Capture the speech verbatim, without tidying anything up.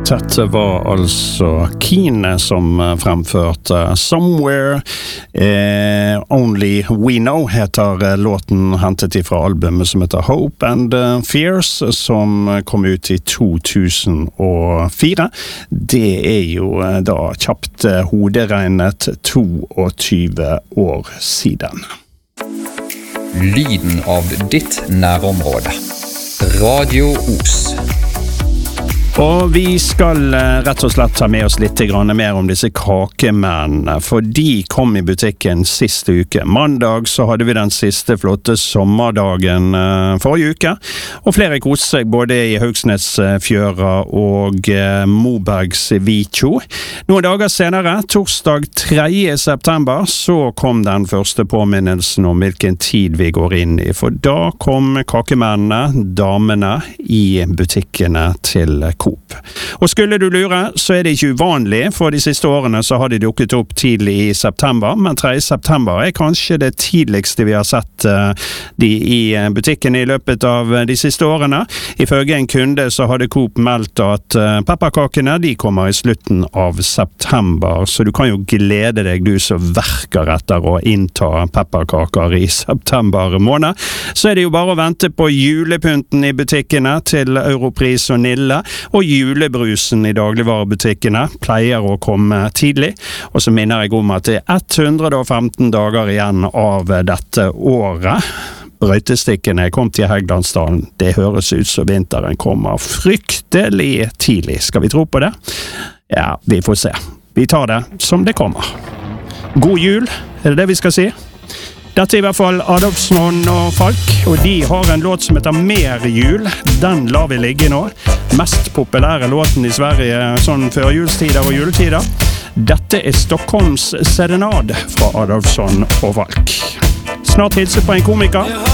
Dette var altså Keane som fremførte Somewhere. Eh, Only We Know heter låten, hentet ifra albumet som heter Hope and Fears, som kom ut i to tusen og fire. Det er jo da kjapt hoderegnet tjueto år siden. Lyden av ditt nærområde. Radio Os. Og vi skal rett og slett ta med oss litt grann mer om disse kakemennene, for de kom i butikken siste uke. Mandag så hadde vi den siste flotte sommerdagen forrige uke, og flere koste seg både i Haugsnesfjøra og Mobergs Vitjo. Noen dager senere, torsdag tredje september, så kom den første påminnelsen om hvilken tid vi går inn i, for da kom kakemennene, damene, i butikkene til Coop. Og skulle du lure, så er det ikke uvanlig, for de siste årene så har de dukket opp tidlig i september, men tredje september er kanskje det tidligste vi har sett uh, de i butikken i løpet av de siste årene. Ifølge en kunde så hadde Coop meldt at uh, pepperkakene de kommer i slutten av september, så du kan jo glede deg, du som verker etter å innta pepperkaker i september måned. Så er det jo bare å vente på julepynten i butikkene til Europris og Nille, og julebrusen i dagligvarebutikkene pleier å komme tidlig. Og så minner jeg om at det er hundre og femten dager igjen av dette året. Brøytestikkene kom til Hægelandsdalen. Det høres ut som vinteren kommer fryktelig tidlig. Skal vi tro på det? Ja, vi får se. Vi tar det som det kommer. God jul, er det det vi skal si? Dette er i hvert fall Adolfsson og Falk, og de har en låt som heter Mer jul. Den lar vi ligge nå. Mest populære låten i Sverige sånn før julestider og juletider. Dette er Stockholms serenad fra Adolfsson og Falk. Snart hilse på en komiker.